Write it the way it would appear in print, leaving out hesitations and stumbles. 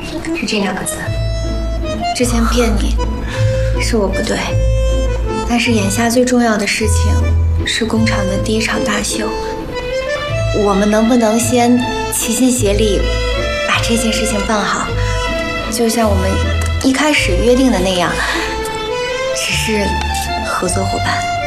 是这2个字。之前骗你，是我不对，但是眼下最重要的事情是工厂的第1场大秀，我们能不能先齐心协力把这件事情办好？就像我们一开始约定的那样，只是合作伙伴。